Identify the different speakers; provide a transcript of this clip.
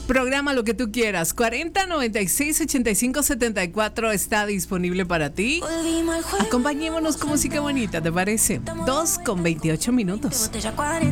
Speaker 1: Programa lo que tú quieras. 40 96 85 74 está disponible para ti. Acompañémonos con música bonita, ¿te parece? 2:28.